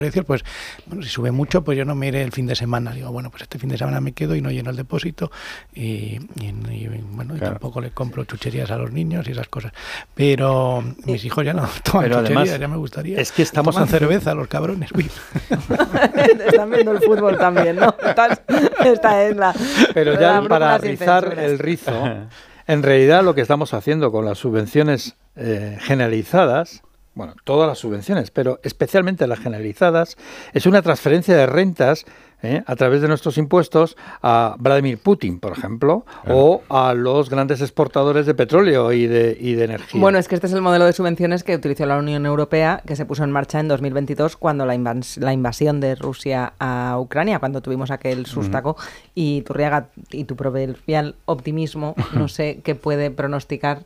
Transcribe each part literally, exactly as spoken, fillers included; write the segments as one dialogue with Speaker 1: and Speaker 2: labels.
Speaker 1: precios, pues bueno, si sube mucho, pues yo no me iré el fin de semana. Digo, bueno, pues este fin de semana me quedo y no lleno el depósito y, y, y bueno, claro. y tampoco le compro chucherías a los niños y esas cosas. Pero sí. mis hijos ya no toman Pero chucherías, además, ya me gustaría.
Speaker 2: Es que estamos
Speaker 1: toman cerveza los cabrones.
Speaker 3: Están viendo el fútbol también, ¿no? Esta es la.
Speaker 2: Pero ya la para rizar el rizo, en realidad lo que estamos haciendo con las subvenciones eh, generalizadas. Bueno, todas las subvenciones, pero especialmente las generalizadas, es una transferencia de rentas ¿eh? a través de nuestros impuestos a Vladimir Putin, por ejemplo, claro. o a los grandes exportadores de petróleo y de, y de energía.
Speaker 3: Bueno, es que este es el modelo de subvenciones que utilizó la Unión Europea, que se puso en marcha en dos mil veintidós cuando la, invas- la invasión de Rusia a Ucrania, cuando tuvimos aquel sustaco, uh-huh. y Turriaga y tu proverbial optimismo, no sé qué puede pronosticar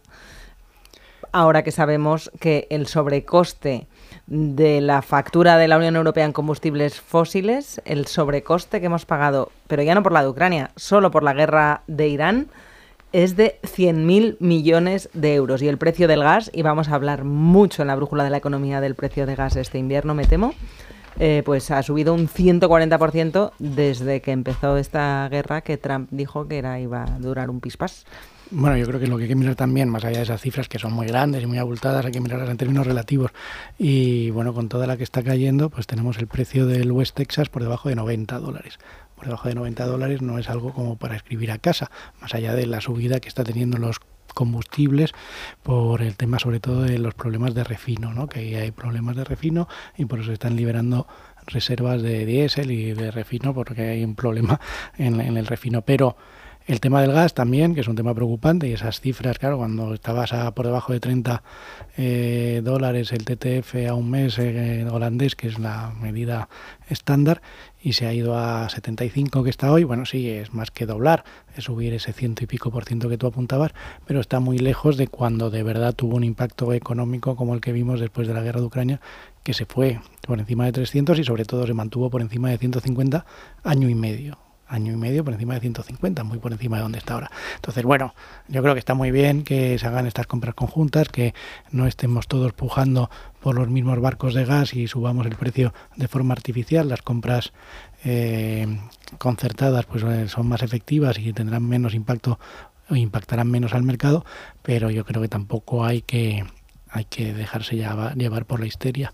Speaker 3: ahora que sabemos que el sobrecoste de la factura de la Unión Europea en combustibles fósiles, el sobrecoste que hemos pagado, pero ya no por la de Ucrania, solo por la guerra de Irán, es de cien mil millones de euros. Y el precio del gas, y vamos a hablar mucho en la brújula de la economía del precio de gas este invierno, me temo, eh, pues ha subido un ciento cuarenta por ciento desde que empezó esta guerra que Trump dijo que era iba a durar un pispás.
Speaker 1: Bueno, yo creo que lo que hay que mirar también, más allá de esas cifras que son muy grandes y muy abultadas, hay que mirarlas en términos relativos. Y bueno, con toda la que está cayendo, pues tenemos el precio del West Texas por debajo de noventa dólares. Por debajo de noventa dólares no es algo como para escribir a casa, más allá de la subida que está teniendo los combustibles por el tema sobre todo de los problemas de refino, ¿no? Que hay problemas de refino y por eso están liberando reservas de diésel y de refino porque hay un problema en, en el refino. Pero el tema del gas también, que es un tema preocupante, y esas cifras, claro, cuando estabas a por debajo de treinta eh, dólares el T T F a un mes eh, holandés, que es la medida estándar, y se ha ido a setenta y cinco que está hoy, bueno, sí, es más que doblar, es subir ese ciento y pico por ciento que tú apuntabas, pero está muy lejos de cuando de verdad tuvo un impacto económico como el que vimos después de la guerra de Ucrania, que se fue por encima de trescientos y sobre todo se mantuvo por encima de ciento cincuenta año y medio. año y medio por encima de ciento cincuenta, muy por encima de donde está ahora. Entonces, bueno, yo creo que está muy bien que se hagan estas compras conjuntas, que no estemos todos pujando por los mismos barcos de gas y subamos el precio de forma artificial. Las compras eh, concertadas pues son más efectivas y tendrán menos impacto o impactarán menos al mercado, pero yo creo que tampoco hay que hay que dejarse llevar, llevar por la histeria.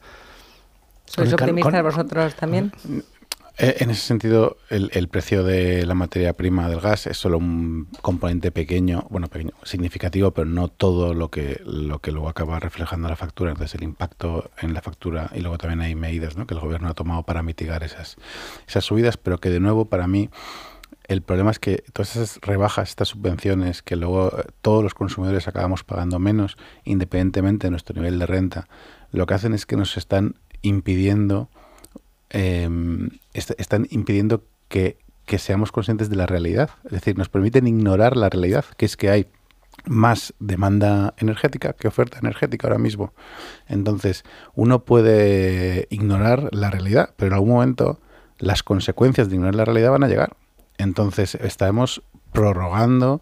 Speaker 3: ¿Sois optimistas vosotros también?
Speaker 4: Con, En ese sentido, el, el precio de la materia prima del gas es solo un componente pequeño, bueno, pequeño, significativo, pero no todo lo que lo que luego acaba reflejando la factura. Entonces, el impacto en la factura, y luego también hay medidas, ¿no?, que el gobierno ha tomado para mitigar esas, esas subidas, pero que de nuevo, para mí, el problema es que todas esas rebajas, estas subvenciones, que luego todos los consumidores acabamos pagando menos, independientemente de nuestro nivel de renta, lo que hacen es que nos están impidiendo Eh, est- están impidiendo que, que seamos conscientes de la realidad. Es decir, nos permiten ignorar la realidad, que es que hay más demanda energética que oferta energética ahora mismo. Entonces, uno puede ignorar la realidad, pero en algún momento las consecuencias de ignorar la realidad van a llegar. Entonces, estamos prorrogando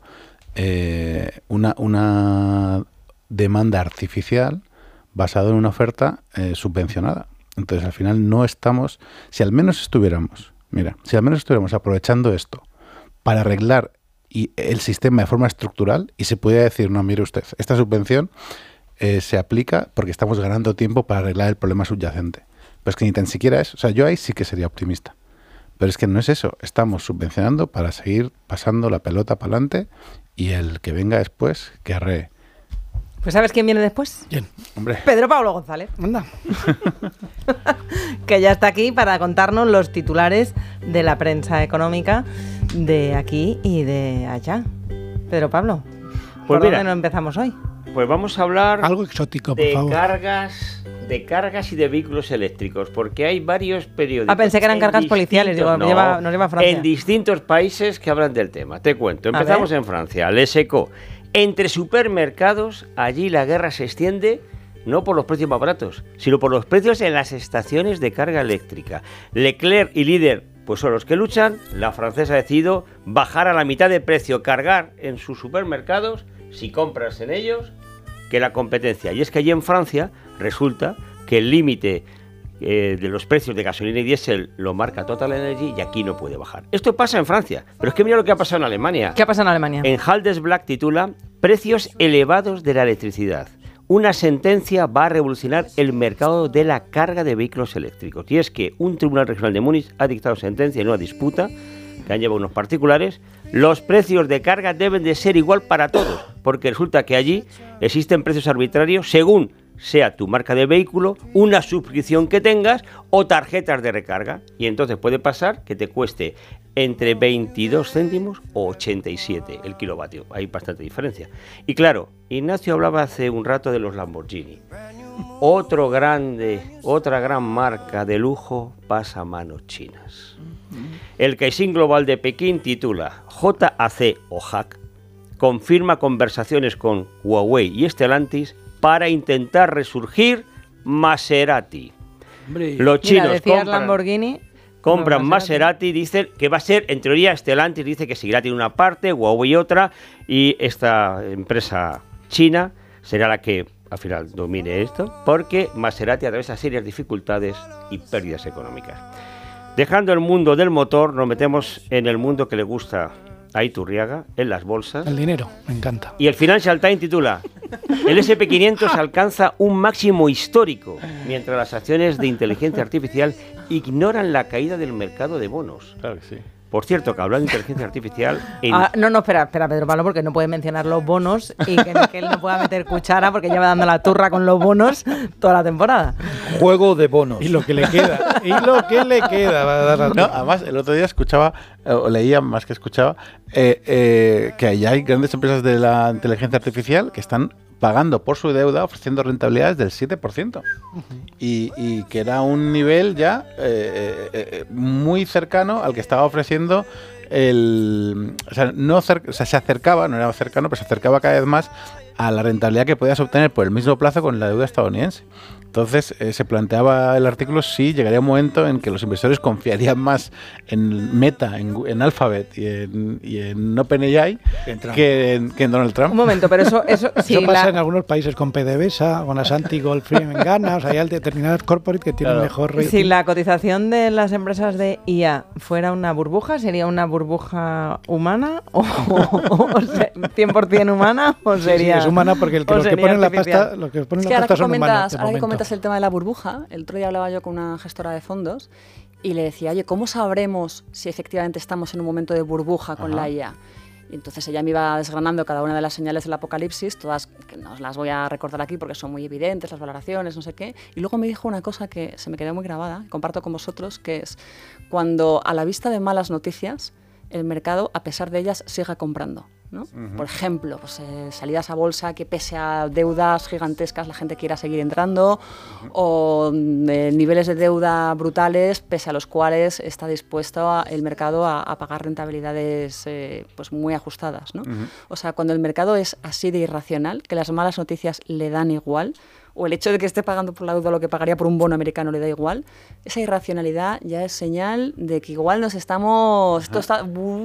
Speaker 4: eh, una, una demanda artificial basada en una oferta eh, subvencionada. Entonces, al final no estamos, si al menos estuviéramos, mira, si al menos estuviéramos aprovechando esto para arreglar y el sistema de forma estructural y se pudiera decir, no, mire usted, esta subvención eh, se aplica porque estamos ganando tiempo para arreglar el problema subyacente. Pero es que ni tan siquiera es, o sea, yo ahí sí que sería optimista. Pero es que no es eso, estamos subvencionando para seguir pasando la pelota para adelante y el que venga después, que arree.
Speaker 3: Pues ¿sabes quién viene después?
Speaker 1: ¿Quién?
Speaker 4: Hombre.
Speaker 3: Pedro Pablo González.
Speaker 1: Anda.
Speaker 3: Que ya está aquí para contarnos los titulares de la prensa económica de aquí y de allá. Pedro Pablo, ¿por
Speaker 5: Pues mira,
Speaker 3: dónde no empezamos hoy?
Speaker 5: Pues vamos a hablar
Speaker 1: algo exótico, por
Speaker 5: de
Speaker 1: favor.
Speaker 5: cargas, de cargas y de vehículos eléctricos, porque hay varios periódicos.
Speaker 3: Ah, pensé que eran cargas policiales, digo,
Speaker 5: no,
Speaker 3: lleva, nos lleva a Francia.
Speaker 5: En distintos países que hablan del tema. Te cuento, empezamos en Francia, Les Echos. Entre supermercados, allí la guerra se extiende no por los precios más baratos, sino por los precios en las estaciones de carga eléctrica. Leclerc y Líder pues son los que luchan. La francesa ha decidido bajar a la mitad de precio, cargar en sus supermercados, si compras en ellos, que la competencia. Y es que allí en Francia resulta que el límite eh, de los precios de gasolina y diésel lo marca Total Energy y aquí no puede bajar. Esto pasa en Francia, pero es que mira lo que ha pasado en Alemania.
Speaker 3: ¿Qué ha pasado en Alemania?
Speaker 5: En Handelsblatt titula Precios elevados de la electricidad. Una sentencia va a revolucionar el mercado de la carga de vehículos eléctricos. Y es que un tribunal regional de Múnich ha dictado sentencia en una disputa que han llevado unos particulares. Los precios de carga deben de ser igual para todos, porque resulta que allí existen precios arbitrarios según sea tu marca de vehículo, una suscripción que tengas o tarjetas de recarga. Y entonces puede pasar que te cueste entre veintidós céntimos o ochenta y siete el kilovatio. Hay bastante diferencia. Y claro, Ignacio hablaba hace un rato de los Lamborghini. Otro grande, otra gran marca de lujo pasa a manos chinas. El Caixin Global de Pekín titula J A C o H A C confirma conversaciones con Huawei y Stellantis para intentar resurgir Maserati.
Speaker 1: Hombre.
Speaker 5: Los chinos
Speaker 3: Mira, decías
Speaker 5: compran,
Speaker 3: Lamborghini,
Speaker 5: compran
Speaker 3: no,
Speaker 5: Maserati,
Speaker 3: Maserati,
Speaker 5: dicen que va a ser, en teoría, Stellantis dice que seguirá tiene una parte, Huawei otra, y esta empresa china será la que al final domine esto, porque Maserati atraviesa serias dificultades y pérdidas económicas. Dejando el mundo del motor, nos metemos en el mundo que le gusta a Iturriaga, en las bolsas.
Speaker 1: El dinero, me encanta.
Speaker 5: Y el Financial Times titula el ese and pe quinientos alcanza un máximo histórico, mientras las acciones de inteligencia artificial ignoran la caída del mercado de bonos.
Speaker 4: Claro que sí.
Speaker 5: Por cierto, que hablando de inteligencia artificial... En...
Speaker 3: Ah, no, no, espera, espera, Pedro Pablo, porque no puede mencionar los bonos y que, que él no pueda meter cuchara porque lleva dando la turra con los bonos toda la temporada.
Speaker 2: Juego de bonos.
Speaker 1: Y lo que le queda, y lo que le queda. Va a dar la
Speaker 4: No, además, el otro día escuchaba, o leía más que escuchaba, eh, eh, que ya hay grandes empresas de la inteligencia artificial que están pagando por su deuda, ofreciendo rentabilidades del siete por ciento. Uh-huh. y, y que era un nivel ya eh, eh, muy cercano al que estaba ofreciendo el... O sea, no cer- o sea, se acercaba, no era cercano, pero se acercaba cada vez más a la rentabilidad que podías obtener por el mismo plazo con la deuda estadounidense. Entonces eh, se planteaba el artículo si llegaría un momento en que los inversores confiarían más en Meta, en, en Alphabet y en, y en OpenAI que en, que en Donald Trump.
Speaker 3: Un momento, pero eso... Eso, sí,
Speaker 1: eso pasa
Speaker 3: la...
Speaker 1: en algunos países con PDVSA, con Asanti, Goldframe en Ghana, o sea, hay determinadas corporate que tienen
Speaker 4: Claro.
Speaker 1: mejor rating.
Speaker 3: Si la cotización de las empresas de I A fuera una burbuja, ¿sería una burbuja humana o, o, o se, cien por ciento humana o
Speaker 1: Sí,
Speaker 3: sería...?
Speaker 1: sí, es humana porque el que, los que ponen la pasta, los que ponen
Speaker 6: Es
Speaker 1: la
Speaker 6: que ahora
Speaker 1: pasta
Speaker 6: que
Speaker 1: son humanos.
Speaker 6: comentas,
Speaker 1: de
Speaker 6: ahora que
Speaker 1: momento.
Speaker 6: comentas el tema de la burbuja, el otro día hablaba yo con una gestora de fondos y le decía, oye, ¿cómo sabremos si efectivamente estamos en un momento de burbuja con
Speaker 4: Ajá.
Speaker 6: la I A? Y entonces ella me iba desgranando cada una de las señales del apocalipsis, todas que no os las voy a recordar aquí porque son muy evidentes, las valoraciones, no sé qué. Y luego me dijo una cosa que se me quedó muy grabada, comparto con vosotros, que es cuando a la vista de malas noticias, el mercado, a pesar de ellas, siga comprando, ¿no? Uh-huh. Por ejemplo, pues, eh, salidas a bolsa que pese a deudas gigantescas la gente quiera seguir entrando, uh-huh. o eh, niveles de deuda brutales pese a los cuales está dispuesto a, el mercado a, a pagar rentabilidades eh, pues muy ajustadas, ¿no? Uh-huh. O sea, cuando el mercado es así de irracional, que las malas noticias le dan igual, o el hecho de que esté pagando por la deuda lo que pagaría por un bono americano le da igual, esa irracionalidad ya es señal de que igual nos estamos... Esto está...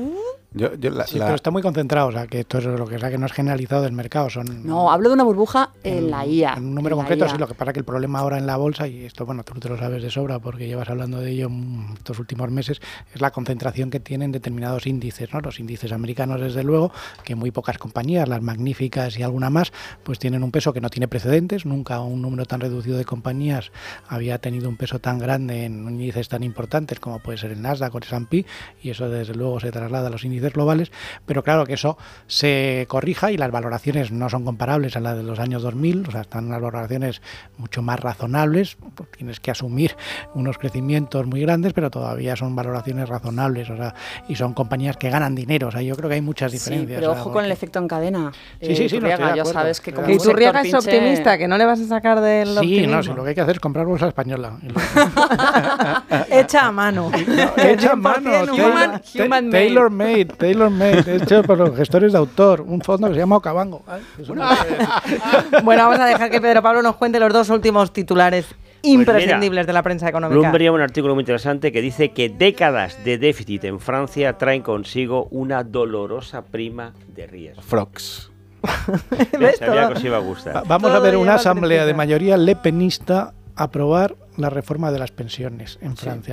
Speaker 4: Yo, yo la,
Speaker 1: sí,
Speaker 4: la...
Speaker 1: pero está muy concentrado, o sea, que esto es lo que, es que no es generalizado del mercado. Son,
Speaker 6: no, hablo de una burbuja en, en la I A.
Speaker 1: En un número concreto, sí, lo que pasa que el problema ahora en la bolsa, y esto, bueno, tú te lo sabes de sobra porque llevas hablando de ello estos últimos meses, es la concentración que tienen determinados índices, ¿no? Los índices americanos, desde luego, que muy pocas compañías, las magníficas y alguna más, pues tienen un peso que no tiene precedentes. Nunca un número tan reducido de compañías había tenido un peso tan grande en índices tan importantes como puede ser el Nasdaq o el ese and pe, y eso desde luego se traslada a los índices globales. Pero claro que eso se corrija y las valoraciones no son comparables a las de los años dos mil, o sea, están las valoraciones mucho más razonables, pues tienes que asumir unos crecimientos muy grandes, pero todavía son valoraciones razonables, o sea, y son compañías que ganan dinero, o sea, yo creo que hay muchas diferencias.
Speaker 6: Sí, pero ojo
Speaker 1: o sea,
Speaker 6: con el efecto en cadena.
Speaker 1: Sí,
Speaker 6: eh,
Speaker 1: sí, sí, no,
Speaker 6: Iturriaga,
Speaker 1: ya
Speaker 6: sabes que como
Speaker 3: Que Iturriaga es
Speaker 6: pinche...
Speaker 3: optimista, que no le vas a sacar del
Speaker 1: sí,
Speaker 3: optimismo.
Speaker 1: no, si lo que hay que hacer es comprar bolsa española.
Speaker 3: Hecha a mano.
Speaker 1: No, hecha a mano.
Speaker 3: Human, human made.
Speaker 1: Tailor made, tailor made, hecho por los gestores de autor, un fondo que se llama Okavango.
Speaker 3: Bueno, vamos a dejar que Pedro Pablo nos cuente los dos últimos titulares imprescindibles pues mira, de la prensa económica.
Speaker 5: Bloomberg lleva un artículo muy interesante que dice que décadas de déficit en Francia traen consigo una dolorosa prima de riesgo.
Speaker 4: Frogs.
Speaker 5: Me sabía que os iba a gustar.
Speaker 1: Vamos
Speaker 3: Todo
Speaker 1: a ver una
Speaker 3: lleva
Speaker 1: asamblea
Speaker 3: tristeza.
Speaker 1: de mayoría lepenista aprobar la reforma de las pensiones en Francia.